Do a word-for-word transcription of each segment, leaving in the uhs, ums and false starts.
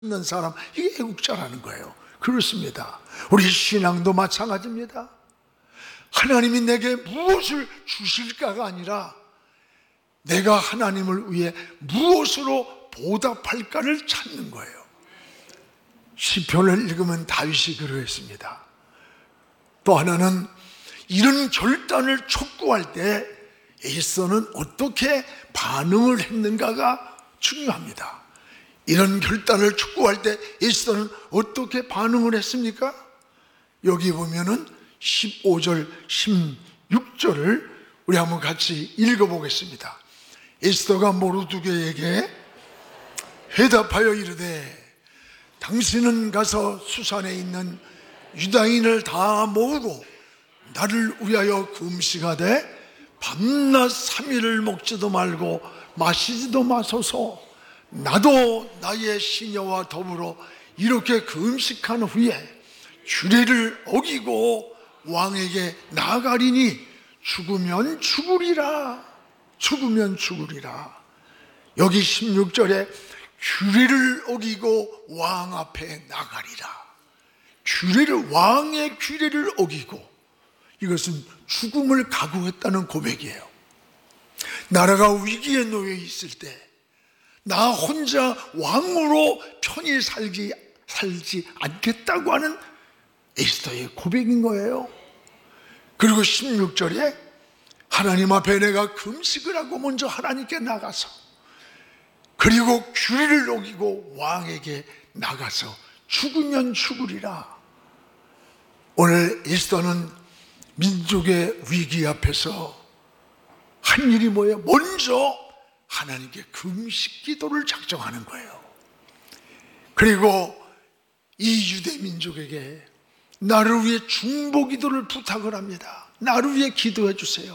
있는 사람, 이게 애국자라는 거예요. 그렇습니다. 우리 신앙도 마찬가지입니다. 하나님이 내게 무엇을 주실까가 아니라 내가 하나님을 위해 무엇으로 보답할까를 찾는 거예요. 시편을 읽으면 다윗이 그러했습니다. 또 하나는 이런 결단을 촉구할 때 에서는 어떻게 반응을 했는가가 중요합니다. 이런 결단을 촉구할 때 에서는 어떻게 반응을 했습니까? 여기 보면은 십오 절, 십육 절을 우리 한번 같이 읽어보겠습니다. 에스더가 모르드게에게 회답하여 이르되 당신은 가서 수산에 있는 유다인을 다 모으고 나를 위하여 금식하되 밤낮 삼 일을 먹지도 말고 마시지도 마소서. 나도 나의 시녀와 더불어 이렇게 금식한 후에 규례를 어기고 왕에게 나아가리니 죽으면 죽으리라. 죽으면 죽으리라. 여기 십육 절에 규례를 어기고 왕 앞에 나가리라. 규례를, 왕의 규례를 어기고, 이것은 죽음을 각오했다는 고백이에요. 나라가 위기에 놓여 있을 때 나 혼자 왕으로 편히 살지, 살지 않겠다고 하는 에스더의 고백인 거예요. 그리고 십육 절에 하나님 앞에 내가 금식을 하고 먼저 하나님께 나가서, 그리고 규례를 어기고 왕에게 나가서 죽으면 죽으리라. 오늘 에스더는 민족의 위기 앞에서 한 일이 뭐예요? 먼저 하나님께 금식 기도를 작정하는 거예요. 그리고 이 유대 민족에게 나를 위해 중보 기도를 부탁을 합니다. 나를 위해 기도해 주세요.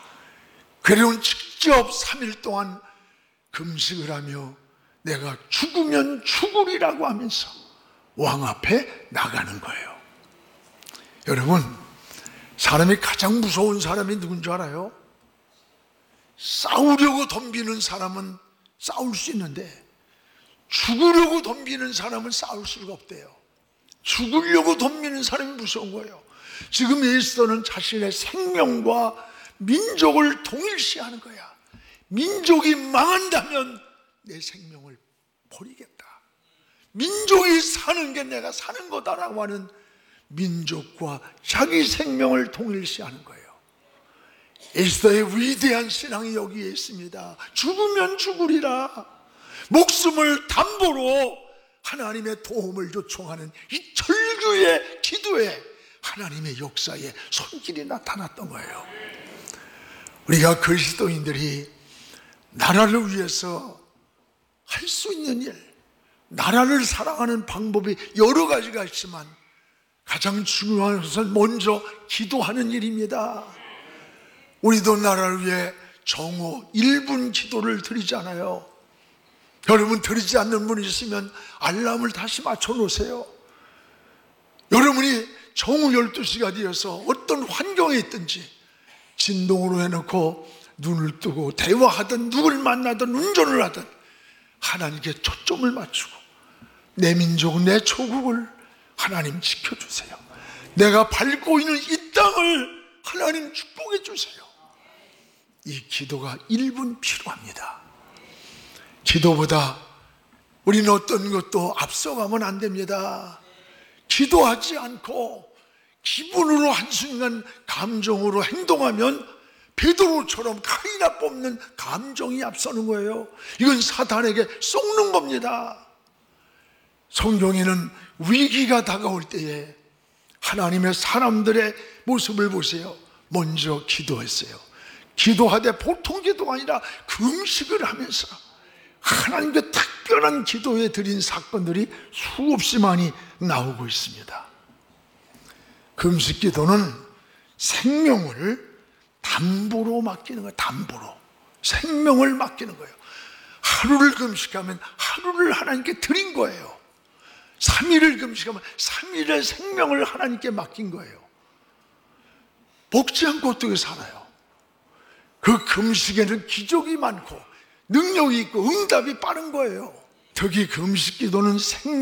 그리고 직접 삼 일 동안 금식을 하며 내가 죽으면 죽으리라고 하면서 왕 앞에 나가는 거예요. 여러분, 사람이 가장 무서운 사람이 누군 줄 알아요? 싸우려고 덤비는 사람은 싸울 수 있는데 죽으려고 덤비는 사람은 싸울 수가 없대요. 죽으려고 덤비는 사람이 무서운 거예요. 지금 에스더는 자신의 생명과 민족을 동일시하는 거야. 민족이 망한다면 내 생명을 버리겠다. 민족이 사는 게 내가 사는 거다라고 하는 민족과 자기 생명을 동일시하는 거예요. 에스더의 위대한 신앙이 여기에 있습니다. 죽으면 죽으리라. 목숨을 담보로 하나님의 도움을 요청하는 이 절규의 기도에 하나님의 역사에 손길이 나타났던 거예요. 우리가 그리스도인들이 나라를 위해서 할 수 있는 일, 나라를 사랑하는 방법이 여러 가지가 있지만 가장 중요한 것은 먼저 기도하는 일입니다. 우리도 나라를 위해 정오 일 분 기도를 드리잖아요. 여러분, 드리지 않는 분이 있으면 알람을 다시 맞춰 놓으세요. 여러분이 정오 열두 시가 되어서 어떤 환경에 있든지 진동으로 해놓고 눈을 뜨고 대화하든 누굴 만나든 운전을 하든 하나님께 초점을 맞추고 내 민족, 내 조국을 하나님 지켜주세요. 내가 밟고 있는 이 땅을 하나님 축복해 주세요. 이 기도가 일 분 필요합니다. 기도보다 우리는 어떤 것도 앞서가면 안 됩니다. 기도하지 않고 기분으로 한순간 감정으로 행동하면 베드로처럼 칼이나 뽑는 감정이 앞서는 거예요. 이건 사탄에게 속는 겁니다. 성경에는 위기가 다가올 때에 하나님의 사람들의 모습을 보세요. 먼저 기도했어요. 기도하되 보통 기도가 아니라 금식을 하면서 하나님께 특별한 기도에 드린 사건들이 수없이 많이 나오고 있습니다. 금식 기도는 생명을 담보로 맡기는 거예요. 담보로 생명을 맡기는 거예요. 하루를 금식하면 하루를 하나님께 드린 거예요. 삼 일을 금식하면 삼 일의 생명을 하나님께 맡긴 거예요. 먹지 않고 어떻게 살아요? 그 금식에는 기적이 많고 능력이 있고 응답이 빠른 거예요. 특히 금식 기도는 생